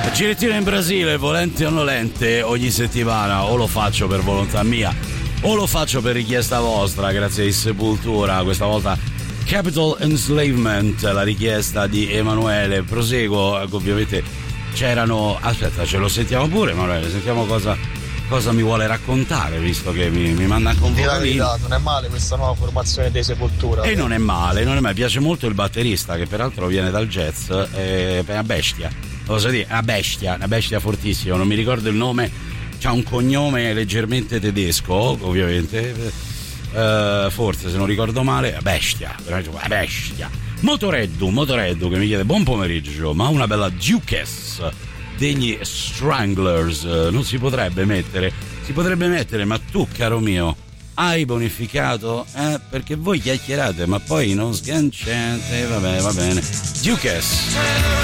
Girettino in Brasile, volente o nolente, ogni settimana o lo faccio per volontà mia o lo faccio per richiesta vostra, grazie a Sepultura. Questa volta Capital Enslavement, la richiesta di Emanuele. Proseguo, ovviamente c'erano... Aspetta, ce lo sentiamo pure, Emanuele, sentiamo cosa mi vuole raccontare, visto che mi manda a convocare. Non è male questa nuova formazione dei Sepoltura. E non è male, piace molto il batterista, che peraltro viene dal jazz, è una bestia. Cosa dire? Una bestia fortissima, non mi ricordo il nome, c'ha un cognome leggermente tedesco, ovviamente, forse se non ricordo male, una bestia. Motoreddu che mi chiede buon pomeriggio, ma una bella Dukes degli Stranglers non si potrebbe mettere? Si potrebbe mettere, ma tu, caro mio, hai bonificato? Perché voi chiacchierate ma poi non sganciate. Vabbè, va bene. Dukes.